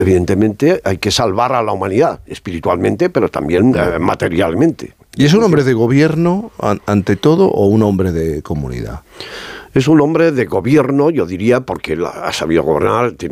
evidentemente hay que salvar a la humanidad, espiritualmente, pero también materialmente. ¿Y es un hombre de gobierno ante todo o un hombre de comunidad? Es un hombre de gobierno, yo diría, porque ha sabido gobernar, tiene